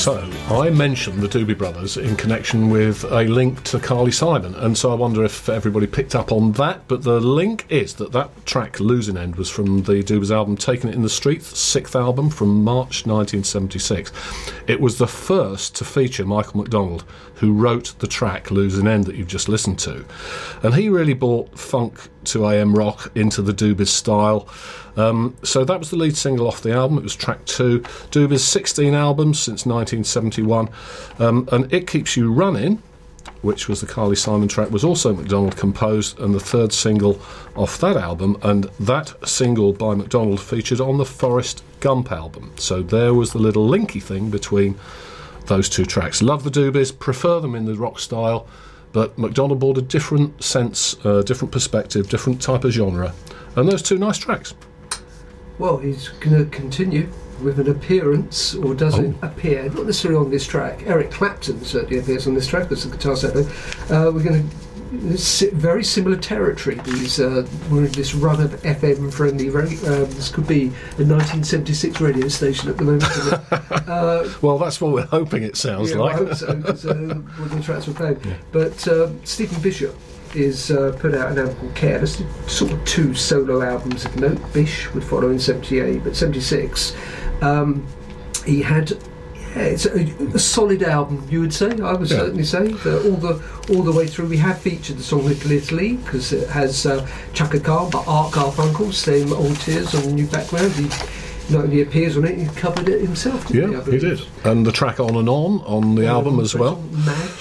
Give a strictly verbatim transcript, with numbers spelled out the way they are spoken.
So, I mentioned the Doobie Brothers in connection with a link to Carly Simon, and so I wonder if everybody picked up on that, but the link is that that track, Losing End, was from the Doobies album Taking It in the Street, sixth album from March nineteen seventy-six. It was the first to feature Michael McDonald, who wrote the track Losing End that you've just listened to, and he really brought funk to A M rock into the Doobies style. Um, so that was the lead single off the album. It was track two. Doobies sixteen albums since nineteen seventy-one, um, and It Keeps You Running, which was the Carly Simon track, was also McDonald composed, and the third single off that album, and that single by McDonald featured on the Forrest Gump album. So there was the little linky thing between those two tracks. Love the Doobies, prefer them in the rock style, but McDonald brought a different sense, uh, different perspective, different type of genre, and those two nice tracks. Well, he's going to continue with an appearance, or doesn't oh. appear, not necessarily on this track. Eric Clapton certainly appears on this track as a guitar solo. Uh, we're going to very similar territory. These uh, we're in this run of F M friendly. Um, this could be a nineteen seventy-six radio station at the moment. uh, well, that's what we're hoping it sounds yeah, like. I hope so, because uh, one of the tracks we're playing. Yeah. But um, Stephen Bishop is uh, put out an album called Care. That's sort of two solo albums of note. Bish would follow in seventy-eight, but seventy-six um, he had. Yeah, it's a, a solid album, you would say. I would yeah. certainly say that all the all the way through. We have featured the song Little Italy because it has uh, Chaka Khan, but Art Garfunkel, same Old Tears on the new background. He not only appears on it, he covered it himself. Yeah, he, he did. And the track On and On on the uh, album as well. Mad